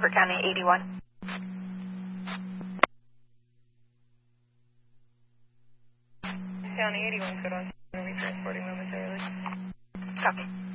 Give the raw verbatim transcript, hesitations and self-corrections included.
for County eighty-one. County eighty-one, code on, we'll be transporting momentarily. Copy.